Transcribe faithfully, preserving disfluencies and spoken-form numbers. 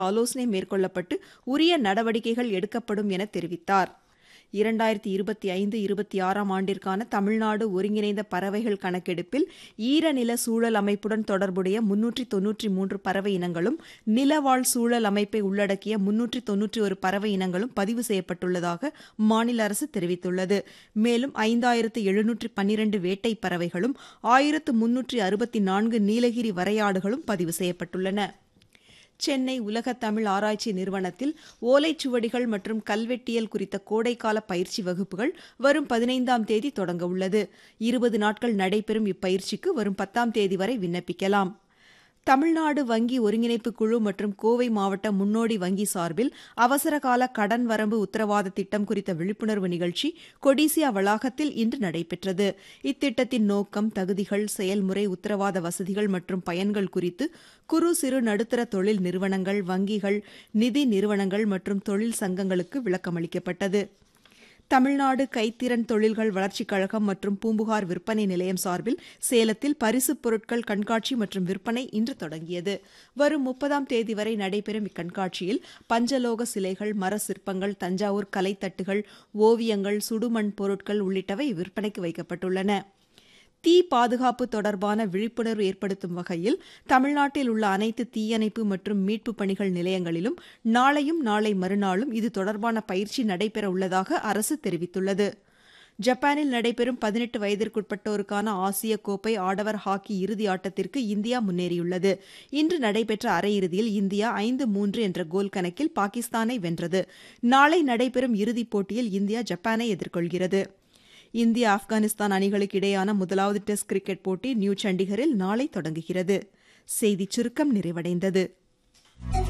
ஆலோசனை மேற்கொள்ளப்பட்டு உரிய நடவடிக்கைகள் எடுக்கப்படும் என தெரிவித்தார். இரண்டாயிரத்தி இருபத்தி ஐந்து இருபத்தி ஆறாம் ஆண்டிற்கான தமிழ்நாடு ஒருங்கிணைந்த பறவைகள் கணக்கெடுப்பில் ஈரநில சூழல் அமைப்புடன் தொடர்புடைய முன்னூற்றி தொன்னூற்றி மூன்று பறவை இனங்களும் நிலவாழ் சூழல் அமைப்பை உள்ளடக்கிய முன்னூற்றி தொன்னூற்றி ஒரு பறவை இனங்களும் பதிவு செய்யப்பட்டுள்ளதாக மாநில அரசு தெரிவித்துள்ளது. மேலும் ஐந்தாயிரத்து எழுநூற்றி பன்னிரண்டு வேட்டை பறவைகளும் ஆயிரத்து முன்னூற்றி அறுபத்தி நான்கு நீலகிரி வரையாடுகளும் பதிவு செய்யப்பட்டுள்ளன. சென்னை உலக தமிழ் ஆராய்ச்சி நிறுவனத்தில் ஓலைச்சுவடிகள் மற்றும் கல்வெட்டியல் குறித்த கோடைக்கால பயிற்சி வகுப்புகள் வரும் பதினைந்தாம் தேதி தொடங்க உள்ளது. இருபது நாட்கள் நடைபெறும் இப்பயிற்சிக்கு வரும் பத்தாம் தேதி வரை விண்ணப்பிக்கலாம். தமிழ்நாடு வங்கி ஒருங்கிணைப்பு குழு மற்றும் கோவை மாவட்ட முன்னோடி வங்கி சார்பில் அவசரகால கடன் வரம்பு உத்தரவாத திட்டம் குறித்த விழிப்புணர்வு நிகழ்ச்சி கொடிசியா வளாகத்தில் இன்று நடைபெற்றது. இத்திட்டத்தின் நோக்கம், தகுதிகள், செயல்முறை, உத்தரவாத வசதிகள் மற்றும் பயன்கள் குறித்து குறு சிறு நடுத்தர தொழில் நிறுவனங்கள், வங்கிகள், நிதி நிறுவனங்கள் மற்றும் தொழில் சங்கங்களுக்கு விளக்கமளிக்கப்பட்டது. தமிழ்நாடு கைத்திறன் தொழில்கள் வளர்ச்சிக் கழகம் மற்றும் பூம்புகார் விற்பனை நிலையம் சார்பில் சேலத்தில் பரிசுப் பொருட்கள் கண்காட்சி மற்றும் விற்பனை இன்று தொடங்கியது. வரும் முப்பதாம் தேதி வரை நடைபெறும் இக்கண்காட்சியில் பஞ்சலோக சிலைகள், மர சிற்பங்கள், தஞ்சாவூர் கலைத்தட்டுகள், ஓவியங்கள், சுடுமண் பொருட்கள் உள்ளிட்டவை விற்பனைக்கு வைக்கப்பட்டுள்ளன. தீ பாதுகாப்பு தொடர்பான விழிப்புணர்வு ஏற்படுத்தும் வகையில் தமிழ்நாட்டில் உள்ள அனைத்து தீயணைப்பு மற்றும் மீட்புப் பணிகள் நிலையங்களிலும் நாளையும் நாளை மறுநாளும் இது தொடர்பான பயிற்சி நடைபெற உள்ளதாக அரசு தெரிவித்துள்ளது. ஜப்பானில் நடைபெறும் பதினெட்டு வயதிற்குட்பட்டோருக்கான ஆசிய கோப்பை ஆடவர் ஹாக்கி இறுதி ஆட்டத்திற்கு இந்தியா முன்னேறியுள்ளது. இன்று நடைபெற்ற அரையிறுதியில் இந்தியா ஐந்து மூன்று என்ற கோல் கணக்கில் பாகிஸ்தானை வென்றது. நாளை நடைபெறும் இறுதிப் போட்டியில் இந்தியா ஜப்பானை எதிர்கொள்கிறது. இந்தியா ஆப்கானிஸ்தான் அணிகளுக்கு இடையேயான முதலாவது டெஸ்ட் கிரிக்கெட் போட்டி நியூ சண்டிகரில் நாளை தொடங்குகிறது. செய்திச் சுருக்கம் நிறைவடைந்தது.